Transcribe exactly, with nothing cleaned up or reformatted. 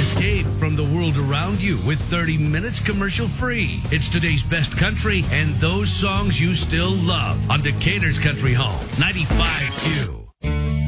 Escape from the world around you with thirty minutes commercial free. It's today's best country and those songs you still love on Decatur's Country Home, ninety-five Q.